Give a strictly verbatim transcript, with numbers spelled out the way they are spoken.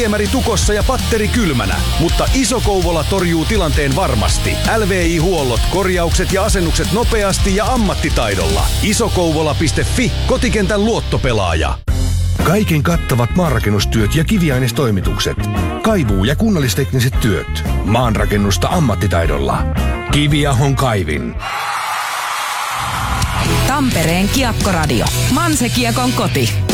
Viemäri tukossa ja patteri kylmänä, mutta Iso Kouvola torjuu tilanteen varmasti. L V I-huollot, korjaukset ja asennukset nopeasti ja ammattitaidolla. isokouvola piste fi, kotikentän luottopelaaja. Kaiken kattavat maanrakennustyöt ja kiviainestoimitukset. Kaivuu- ja kunnallistekniset työt. Maanrakennusta ammattitaidolla. Kiviahon kaivin. Tampereen Kiekkoradio. Manse Kiekon koti.